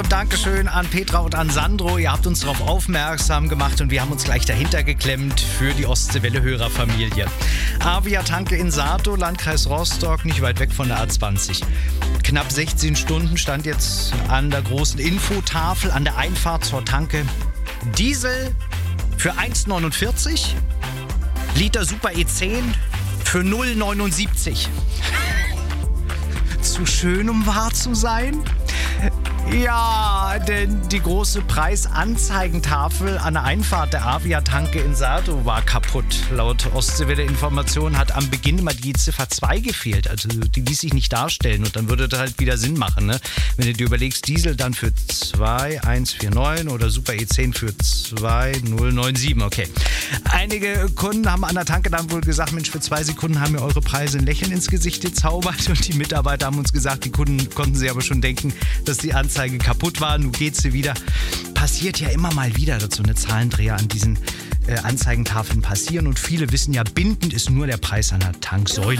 Dankeschön an Petra und an Sandro. Ihr habt uns darauf aufmerksam gemacht und wir haben uns gleich dahinter geklemmt für die Ostseewelle-Hörerfamilie. Avia-Tanke in Sato, Landkreis Rostock, nicht weit weg von der A20. Knapp 16 Stunden stand jetzt an der großen Infotafel an der Einfahrt zur Tanke. Diesel für 1,49, Liter Super E10 für 0,79. Zu schön, um wahr zu sein? Ja, denn die große Preisanzeigentafel an der Einfahrt der Avia-Tanke in Sato war kaputt. Laut Ostseewelle-Information hat am Beginn immer die Ziffer 2 gefehlt. Also die ließ sich nicht darstellen und dann würde das halt wieder Sinn machen, ne? Wenn du dir überlegst, Diesel dann für 2,149 oder Super E10 für 2,097. Okay. Einige Kunden haben an der Tanke dann wohl gesagt, Mensch, für 2 Sekunden haben mir eure Preise ein Lächeln ins Gesicht gezaubert und die Mitarbeiter haben uns gesagt, die Kunden konnten sich aber schon denken, dass die Anzeige kaputt war, nun geht sie wieder. Passiert ja immer mal wieder, dass so eine Zahlendreher an diesen Anzeigentafeln passieren und viele wissen ja, bindend ist nur der Preis an der Tanksäule.